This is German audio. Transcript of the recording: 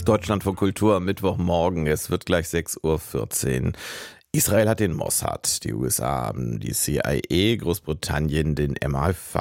Deutschlandfunk Kultur am Mittwochmorgen. Es wird gleich 6:14 Uhr. Israel hat den Mossad, die USA haben die CIA, Großbritannien den MI5.